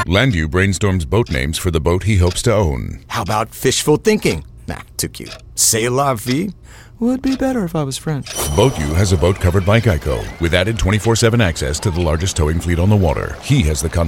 Landu brainstorms boat names for the boat he hopes to own. How about fishful thinking? Nah, too cute. C'est la vie? Would be better if I was French. BoatU has a boat covered by Geico, with added 24/7 access to the largest towing fleet on the water. He has the confidence